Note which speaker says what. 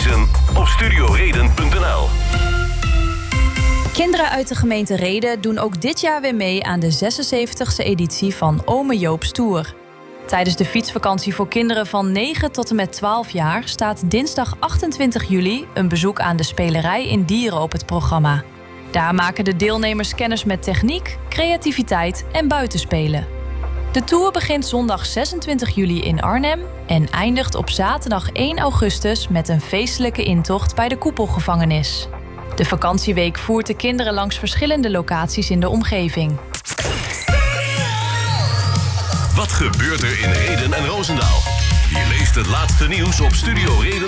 Speaker 1: lezen op studioreden.nl.
Speaker 2: Kinderen uit de gemeente Rheden doen ook dit jaar weer mee aan de 76e editie van Ome Joop's Tour. Tijdens de fietsvakantie voor kinderen van 9 tot en met 12 jaar staat dinsdag 28 juli een bezoek aan de spelerij in Dieren op het programma. Daar maken de deelnemers kennis met techniek, creativiteit en buitenspelen. De tour begint zondag 26 juli in Arnhem en eindigt op zaterdag 1 augustus met een feestelijke intocht bij de Koepelgevangenis. De vakantieweek voert de kinderen langs verschillende locaties in de omgeving.
Speaker 1: Wat gebeurt er in Rheden en Roosendaal? Je leest het laatste nieuws op Studio Reden.